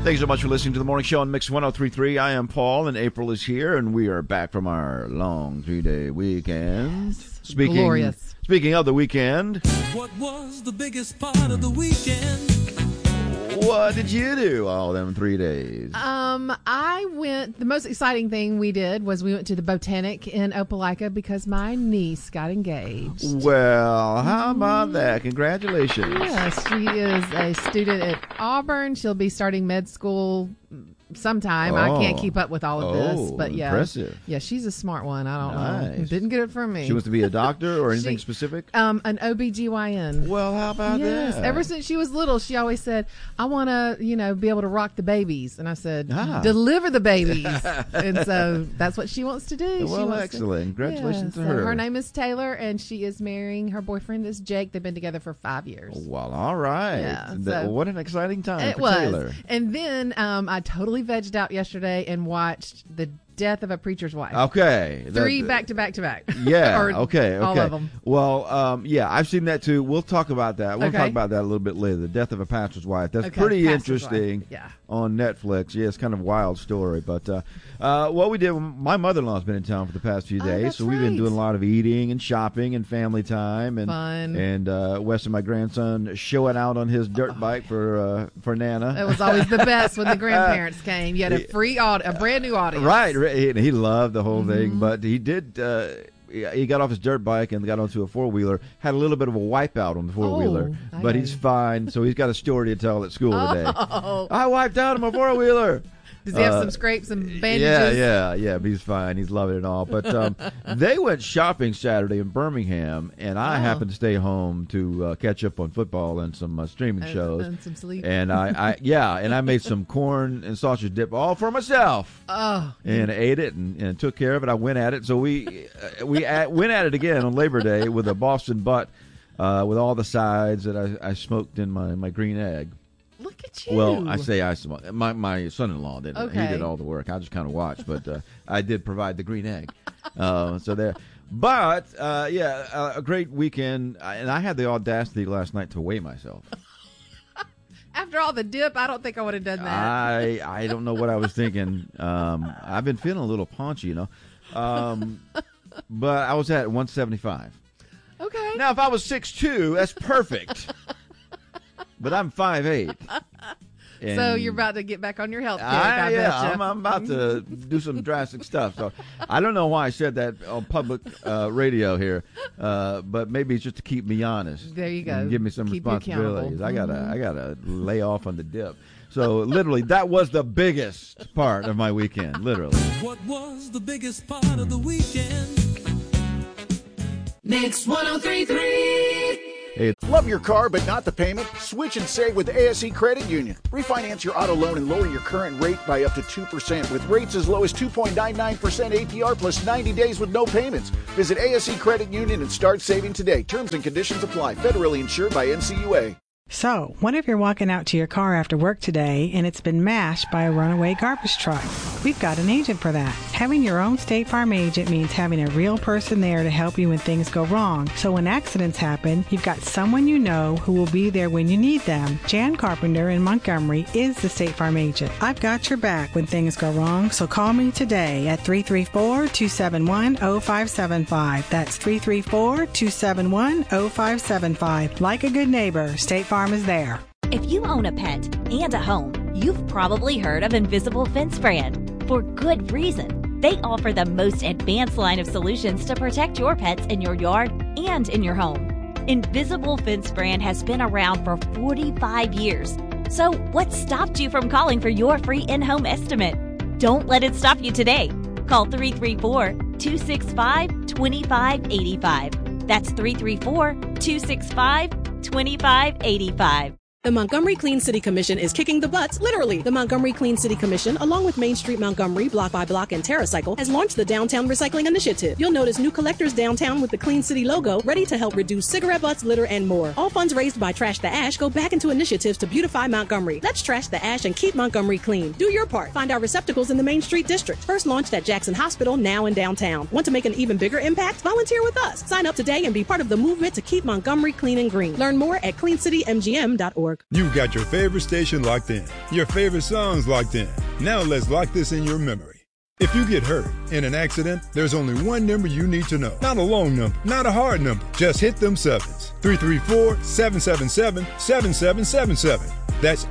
Thanks so much for listening to the Morning Show on Mix 103.3. I am Paul, and April is here, and we are back from our long 3-day weekend. Yes. Glorious. Speaking of the weekend, What was the biggest part of the weekend? what did you do all them 3 days? The most exciting thing we did was we went to the Botanic in Opelika because my niece got engaged. Well, how about that? Congratulations. Yes, she is a student at Auburn. She'll be starting med school sometime. I can't keep up with all of this, but yeah. Impressive. Yeah, she's a smart one. I don't know. Nice. Didn't get it from me. She wants to be a doctor or anything specific? An OBGYN. Well, how about Yes, that? ever since she was little, she always said, I want to, be able to rock the babies. And I said, deliver the babies. And so that's what she wants to do. Well, excellent. Congratulations to her. Her name is Taylor, and she is marrying, her boyfriend is Jake. They've been together for 5 years. Well, all right. Yeah, What an exciting time it for was. Taylor. And then I totally vegged out yesterday and watched The Death of a Preacher's Wife. Okay. 3 back to back to back. Yeah. Or okay. all of them. Well, yeah, I've seen that too. We'll talk about that. We'll Okay. talk about that a little bit later. The Death of a Pastor's Wife. That's Okay, pretty Pastor's interesting. Wife. Yeah. On Netflix. Yeah, it's kind of a wild story. But what we did, my mother-in-law's been in town for the past few days, that's so we've been right. doing a lot of eating and shopping and family time and Fun. And Weston, my grandson, showing out on his dirt bike for Nana. It was always the best when the grandparents came. You had a brand new audience. Right. He loved the whole thing, but he did. He got off his dirt bike and got onto a four-wheeler. Had a little bit of a wipeout on the four-wheeler, but he's fine. So he's got a story to tell at school today. I wiped out on my four-wheeler. Does he have some scrapes and bandages? Yeah, but he's fine. He's loving it all. But they went shopping Saturday in Birmingham, and I happened to stay home to catch up on football and some streaming shows. And some sleep. And I made some corn and sausage dip all for myself. And ate it and took care of it. I went at it. So we went at it again on Labor Day with a Boston butt with all the sides that I smoked in my green egg. Look at you. Well, I smoked. My son-in-law did it. Okay. He did all the work. I just kind of watched, but I did provide the green egg. So there. But, a great weekend. And I had the audacity last night to weigh myself. After all the dip, I don't think I would have done that. I don't know what I was thinking. I've been feeling a little paunchy, but I was at 175. Okay. Now, if I was 6'2", that's perfect. But I'm 5'8". So you're about to get back on your health kick, I bet you. I'm about to do some drastic stuff. So I don't know why I said that on public radio here, but maybe it's just to keep me honest. There you go. And give me some Keep you responsibilities. accountable. I gotta lay off on the dip. So literally, that was the biggest part of my weekend. Literally. What was the biggest part of the weekend? Mix 103.3. Love your car but not the payment? Switch and save with ASE Credit Union. Refinance your auto loan and lower your current rate by up to 2% with rates as low as 2.99% APR plus 90 days with no payments. Visit ASE Credit Union and start saving today. Terms and conditions apply. Federally insured by NCUA. So, what if you're walking out to your car after work today and it's been mashed by a runaway garbage truck? We've got an agent for that. Having your own State Farm agent means having a real person there to help you when things go wrong. So when accidents happen, you've got someone you know who will be there when you need them. Jan Carpenter in Montgomery is the State Farm agent. I've got your back when things go wrong, so call me today at 334-271-0575. That's 334-271-0575. Like a good neighbor, State Farm is there. If you own a pet and a home, you've probably heard of Invisible Fence Brand. For good reason. They offer the most advanced line of solutions to protect your pets in your yard and in your home. Invisible Fence Brand has been around for 45 years. So what stopped you from calling for your free in-home estimate? Don't let it stop you today. Call 334-265-2585. That's 334-265-2585. The Montgomery Clean City Commission is kicking the butts, literally. The Montgomery Clean City Commission, along with Main Street Montgomery, Block by Block, and TerraCycle, has launched the Downtown Recycling Initiative. You'll notice new collectors downtown with the Clean City logo, ready to help reduce cigarette butts, litter, and more. All funds raised by Trash the Ash go back into initiatives to beautify Montgomery. Let's trash the ash and keep Montgomery clean. Do your part. Find our receptacles in the Main Street District. First launched at Jackson Hospital, now in downtown. Want to make an even bigger impact? Volunteer with us. Sign up today and be part of the movement to keep Montgomery clean and green. Learn more at cleancitymgm.org. network. You've got your favorite station locked in, your favorite songs locked in. Now let's lock this in your memory. If you get hurt in an accident, there's only one number you need to know. Not a long number, not a hard number. Just hit them sevens. 334-777-7777. That's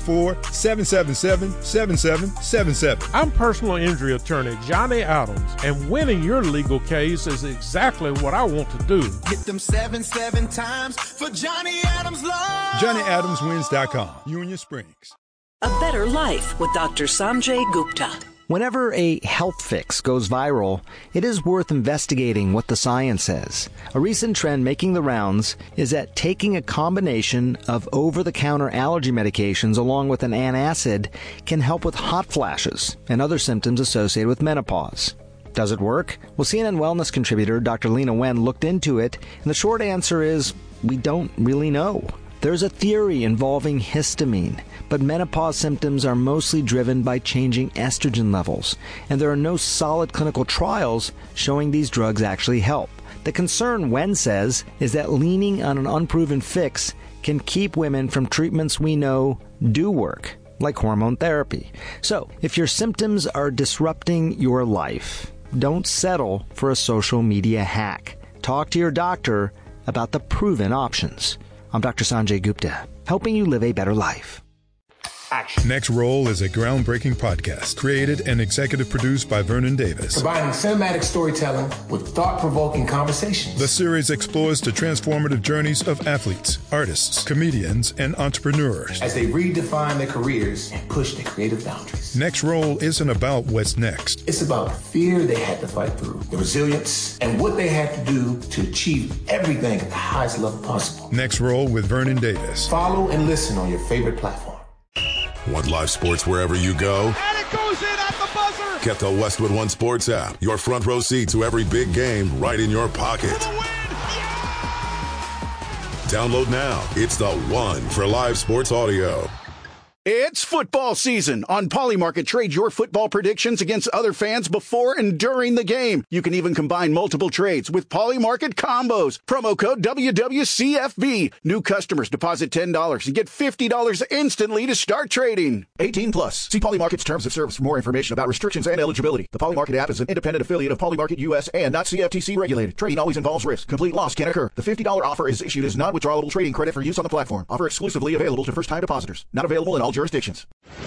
334-777-7777. I'm personal injury attorney Johnny Adams, and winning your legal case is exactly what I want to do. Hit them 7 times for Johnny Adams Law. JohnnyAdamsWins.com, Union Springs. A Better Life with Dr. Sanjay Gupta. Whenever a health fix goes viral, it is worth investigating what the science says. A recent trend making the rounds is that taking a combination of over-the-counter allergy medications along with an antacid can help with hot flashes and other symptoms associated with menopause. Does it work? Well, CNN Wellness contributor Dr. Lena Wen looked into it, and the short answer is we don't really know. There's a theory involving histamine, but menopause symptoms are mostly driven by changing estrogen levels, and there are no solid clinical trials showing these drugs actually help. The concern, Wen says, is that leaning on an unproven fix can keep women from treatments we know do work, like hormone therapy. So, if your symptoms are disrupting your life, don't settle for a social media hack. Talk to your doctor about the proven options. I'm Dr. Sanjay Gupta, helping you live a better life. Action. Next Roll is a groundbreaking podcast created and executive produced by Vernon Davis. Combining cinematic storytelling with thought-provoking conversations. The series explores the transformative journeys of athletes, artists, comedians, and entrepreneurs as they redefine their careers and push their creative boundaries. Next Roll isn't about what's next. It's about the fear they had to fight through, the resilience, and what they had to do to achieve everything at the highest level possible. Next Roll with Vernon Davis. Follow and listen on your favorite platform. Want live sports wherever you go? And it goes in at the buzzer! Get the Westwood One Sports app. Your front row seat to every big game right in your pocket. Download now. It's the one for live sports audio. It's football season. On Polymarket, trade your football predictions against other fans before and during the game. You can even combine multiple trades with Polymarket combos. Promo code WWCFB. New customers deposit $10 and get $50 instantly to start trading. 18 plus. See Polymarket's terms of service for more information about restrictions and eligibility. The Polymarket app is an independent affiliate of Polymarket US and not CFTC regulated. Trading always involves risk. Complete loss can occur. The $50 offer is issued as non-withdrawable trading credit for use on the platform. Offer exclusively available to first-time depositors. Not available in all jurisdictions.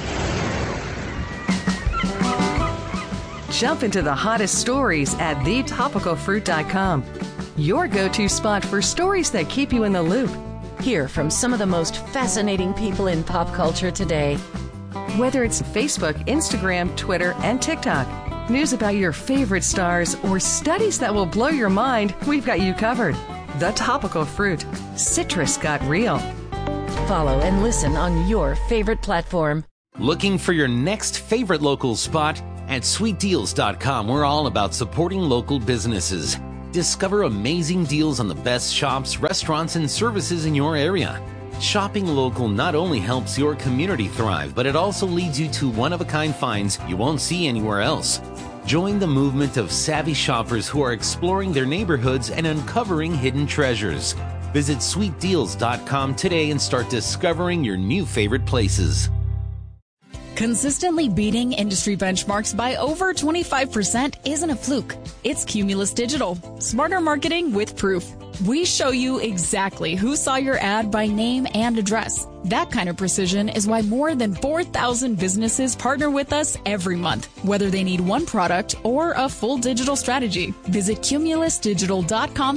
Jump into the hottest stories at thetopicalfruit.com. Your go-to spot for stories that keep you in the loop. Hear from some of the most fascinating people in pop culture today. Whether it's Facebook, Instagram, Twitter, and TikTok, news about your favorite stars, or studies that will blow your mind, we've got you covered. The Topical Fruit. Citrus got real. Follow and listen on your favorite platform. Looking for your next favorite local spot? At sweetdeals.com, we're all about supporting local businesses. Discover amazing deals on the best shops, restaurants, and services in your area. Shopping local not only helps your community thrive, but it also leads you to one-of-a-kind finds you won't see anywhere else. Join the movement of savvy shoppers who are exploring their neighborhoods and uncovering hidden treasures. Visit sweetdeals.com today and start discovering your new favorite places. Consistently beating industry benchmarks by over 25% isn't a fluke. It's Cumulus Digital. Smarter marketing with proof. We show you exactly who saw your ad by name and address. That kind of precision is why more than 4,000 businesses partner with us every month, whether they need one product or a full digital strategy. Visit cumulusdigital.com